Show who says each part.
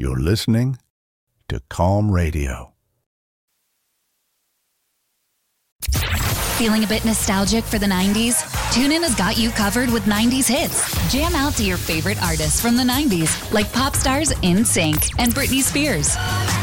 Speaker 1: You're listening to Calm Radio.
Speaker 2: Feeling a bit nostalgic for the 90s? TuneIn has got you covered with 90s hits. Jam out to your favorite artists from the 90s, like pop stars NSYNC and Britney Spears.